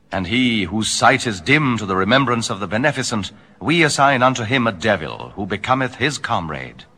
And he whose sight is dim to the remembrance of the beneficent, we assign unto him a devil, who becometh his comrade.